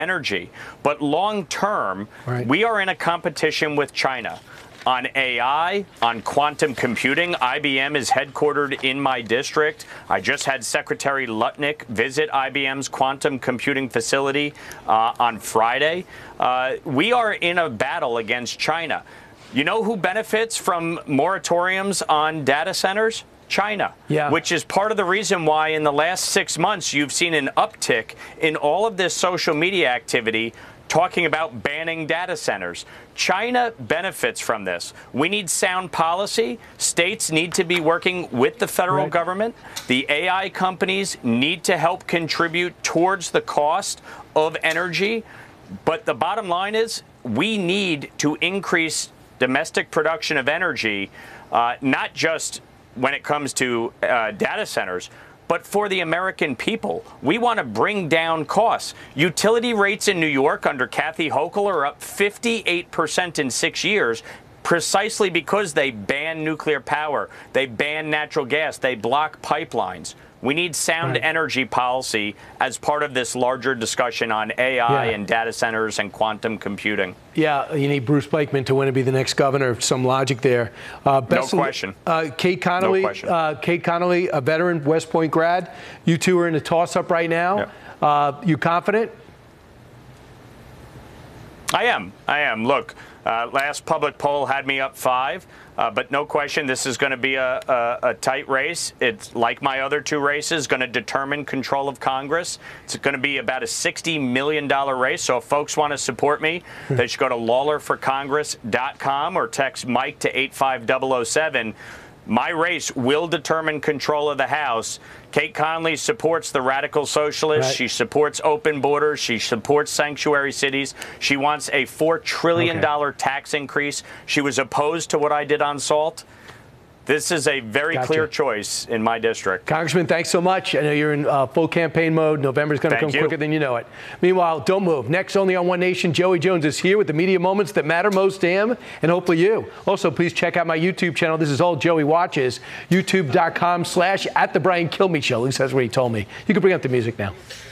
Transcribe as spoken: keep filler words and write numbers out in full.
energy. But long term, right. we are in a competition with China. On A I, on quantum computing, I B M is headquartered in my district. I just had Secretary Lutnick visit I B M's quantum computing facility uh, on Friday. Uh, we are in a battle against China. You know who benefits from moratoriums on data centers? China, yeah. which is part of the reason why in the last six months you've seen an uptick in all of this social media activity talking about banning data centers. China benefits from this. We need sound policy. States need to be working with the federal right. government. The A I companies need to help contribute towards the cost of energy. But the bottom line is we need to increase domestic production of energy, uh, not just when it comes to uh, data centers, but for the American people. We want to bring down costs. Utility rates in New York under Kathy Hochul are up fifty-eight percent in six years, precisely because they ban nuclear power, they ban natural gas, they block pipelines. We need sound right. energy policy as part of this larger discussion on A I yeah. and data centers and quantum computing. Yeah, you need Bruce Blakeman to win to be the next governor. Some logic there. Uh, no question. Uh, Kate Connolly, no question. Uh, Kate Connolly, a veteran West Point grad. You two are in a toss-up right now. Yeah. Uh, you confident? I am. I am. Look, uh, last public poll had me up five. Uh, but no question, this is going to be a, a, a tight race. It's like my other two races, going to determine control of Congress. It's going to be about a sixty million dollar race. So if folks want to support me, they should go to lawler for congress dot com or text Mike to eight five zero zero seven. My race will determine control of the House. Kate Connolly supports the radical socialists. Right. She supports open borders. She supports sanctuary cities. She wants a four trillion dollars okay. tax increase. She was opposed to what I did on SALT. This is a very gotcha. clear choice in my district. Congressman, thanks so much. I know you're in uh, full campaign mode. November's going to come you. quicker than you know it. Meanwhile, don't move. Next, only on One Nation, Joey Jones is here with the media moments that matter most to him and hopefully you. Also, please check out my YouTube channel. This is all Joey watches. YouTube dot com slash at the Brian Kilmeade Show. At least that's what he told me. You can bring up the music now.